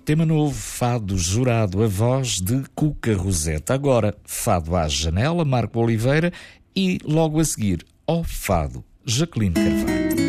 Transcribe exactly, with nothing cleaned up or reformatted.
Tema novo, Fado Jurado, a voz de Cuca Roseta. Agora, Fado à Janela, Marco Oliveira, e logo a seguir, Ó Fado, Jaqueline Carvalho.